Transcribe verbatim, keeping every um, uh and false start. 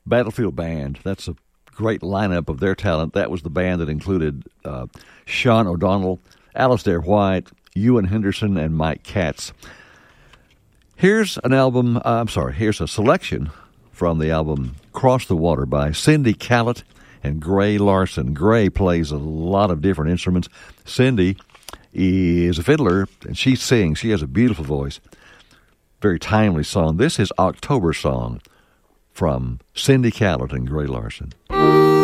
Battlefield Band. That's a great lineup of their talent. That was the band that included uh, Sean O'Donnell, Alistair White, Ewan Henderson, and Mike Katz. Here's an album, uh, I'm sorry, here's a selection from the album Cross the Water by Cindy Callett and Gray Larson. Gray plays a lot of different instruments. Cindy is a fiddler, and she sings. She has a beautiful voice. Very timely song. This is October Song from Cindy Callett and Gray Larson.